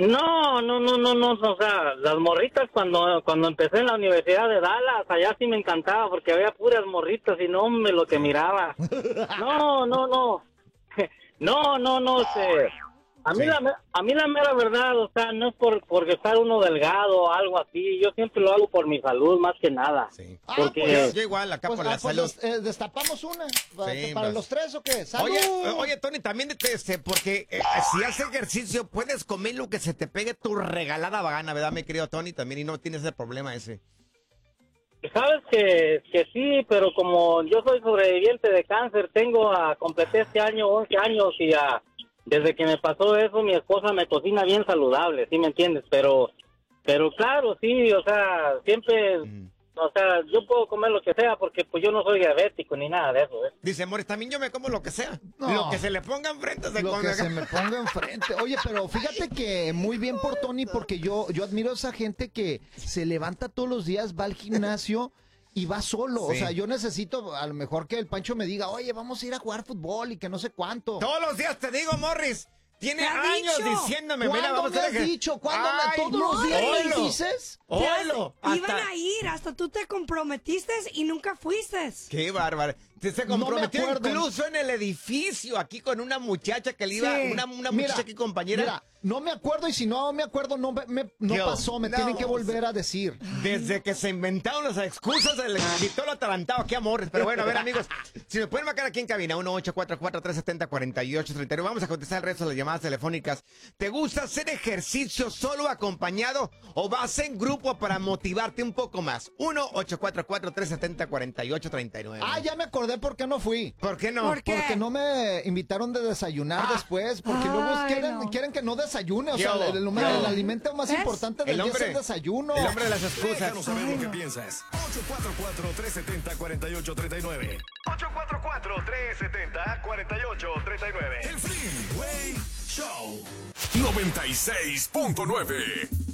No, o sea, las morritas cuando empecé en la Universidad de Dallas, allá sí me encantaba porque había puras morritas y no me lo que miraba. No, Sí. A mí la mera verdad, o sea, no es porque estar uno delgado o algo así, yo siempre lo hago por mi salud más que nada. Sí. Porque Yo igual, acá por la salud. Destapamos una. Sí, ¿Para pues. los tres o qué? ¡Salud! Oye, Tony, también porque si haces ejercicio puedes comer lo que se te pegue tu regalada gana, ¿verdad, mi querido Tony? También y no tienes el problema ese. sabes que sí, pero como yo soy sobreviviente de cáncer, completé este año 11 años y desde que me pasó eso, mi esposa me cocina bien saludable, ¿sí me entiendes? Pero claro, sí, o sea, siempre, o sea, yo puedo comer lo que sea porque pues yo no soy diabético ni nada de eso, ¿eh? Dice, Morris, también yo me como lo que sea. No. Lo que se le ponga enfrente se Lo come. que se me ponga enfrente. Oye, pero fíjate que muy bien por Tony, porque yo admiro a esa gente que se levanta todos los días, va al gimnasio y va solo. Sí. O sea, yo necesito a lo mejor que el Pancho me diga, oye, vamos a ir a jugar fútbol y que no sé cuánto. Todos los días te digo, Morris. Tiene ¿Te ha años dicho? diciéndome, mira, ¿Cuándo vamos me a has hacer dicho? ¿Cuándo Ay, todos los días me oílo. dices? Oílo. Iban a ir, hasta tú te comprometiste y nunca fuiste. Qué bárbaro. Se No me comprometió acuerdo. incluso en el edificio, aquí con una muchacha que le iba, Sí. una Mira, muchacha aquí compañera. Mira, no me acuerdo y si no me acuerdo no Yo, pasó, me no, tienen que volver a decir. Desde que se inventaron las excusas, se le quitó lo atarantado aquí a Morris. Pero bueno, a ver, amigos, si me pueden marcar aquí en cabina, 1-844-370-4839. Vamos a contestar el resto de las llamadas telefónicas. ¿Te gusta hacer ejercicio solo acompañado o vas en grupo para motivarte un poco más? 1-844-370-4839. Ah, ya me acordé por qué no fui. ¿Por qué no? ¿Por qué? Porque no me invitaron de desayunar después, porque luego Ay, quieren que no desayune, o ¿Qué sea, hubo? el alimento más ¿Ves? importante del día es el desayuno. El hombre de las excusas. Déjanos saber lo que piensas. 844-370-4839. 844-370-4839. El Freeway Show 96.9.